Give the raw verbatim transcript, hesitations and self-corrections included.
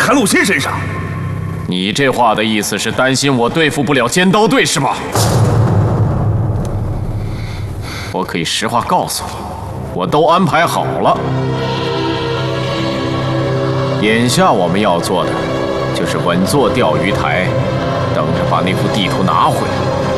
韩露心身上。 你这话的意思是担心我对付不了尖刀队是吧？我可以实话告诉你，我都安排好了。眼下我们要做的，就是稳坐钓鱼台，等着把那幅地图拿回来。